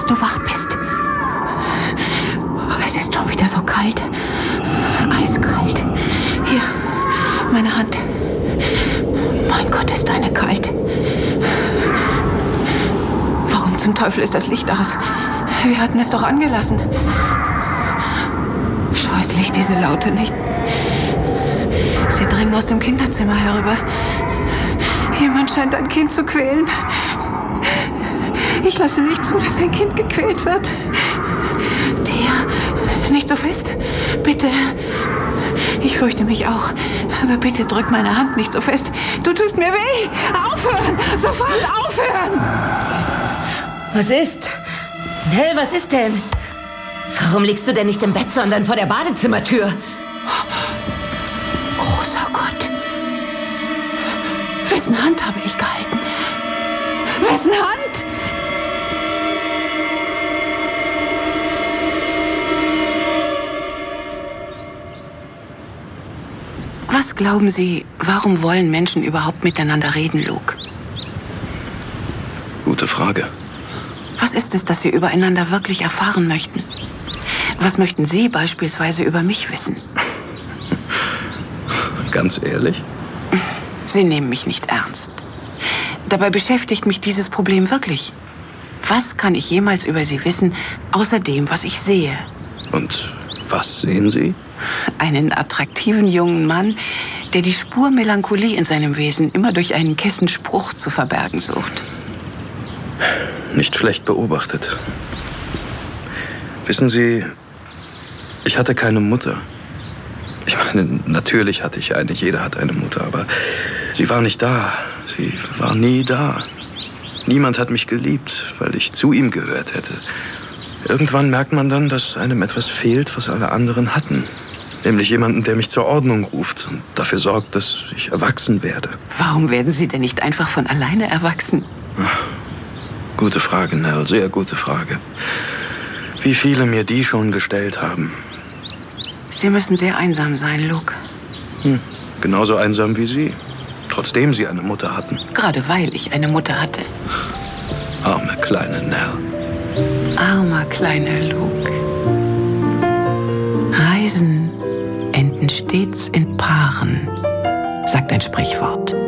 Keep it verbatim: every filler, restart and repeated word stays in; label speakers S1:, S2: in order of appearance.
S1: du wach bist. Es ist schon wieder so kalt. Eiskalt. Hier, meine Hand. Mein Gott, ist deine kalt. Warum zum Teufel ist das Licht aus? Wir hatten es doch angelassen. Scheußlich, diese Laute nicht. Sie dringen aus dem Kinderzimmer herüber. Jemand scheint ein Kind zu quälen. Ich lasse nicht zu, dass ein Kind gequält wird. Thea, nicht so fest. Bitte. Ich fürchte mich auch. Aber bitte drück meine Hand nicht so fest. Du tust mir weh. Aufhören! Sofort aufhören!
S2: Was ist? Nell, was ist denn? Warum liegst du denn nicht im Bett, sondern vor der Badezimmertür?
S1: Großer Gott. Wessen Hand habe ich gehalten? Wessen Hand? Was glauben Sie, warum wollen Menschen überhaupt miteinander reden, Luke?
S3: Gute Frage.
S1: Was ist es, das Sie übereinander wirklich erfahren möchten? Was möchten Sie beispielsweise über mich wissen?
S3: Ganz ehrlich?
S1: Sie nehmen mich nicht ernst. Dabei beschäftigt mich dieses Problem wirklich. Was kann ich jemals über Sie wissen, außer dem, was ich sehe?
S3: Und was sehen Sie?
S1: Einen attraktiven jungen Mann, der die Spur Melancholie in seinem Wesen immer durch einen kessen Spruch zu verbergen sucht.
S3: Nicht schlecht beobachtet. Wissen Sie, ich hatte keine Mutter. Ich meine, natürlich hatte ich eine, jeder hat eine Mutter, aber sie war nicht da. Sie war nie da. Niemand hat mich geliebt, weil ich zu ihm gehört hätte. Irgendwann merkt man dann, dass einem etwas fehlt, was alle anderen hatten. Nämlich jemanden, der mich zur Ordnung ruft und dafür sorgt, dass ich erwachsen werde.
S1: Warum werden Sie denn nicht einfach von alleine erwachsen?
S3: Ach, gute Frage, Nell, sehr gute Frage. Wie viele mir die schon gestellt haben.
S1: Sie müssen sehr einsam sein, Luke.
S3: Hm, genauso einsam wie Sie. Trotzdem Sie eine Mutter hatten.
S1: Gerade weil ich eine Mutter hatte.
S3: Arme kleine Nell.
S1: Armer kleiner Luke. Reisen enden stets in Paaren, sagt ein Sprichwort.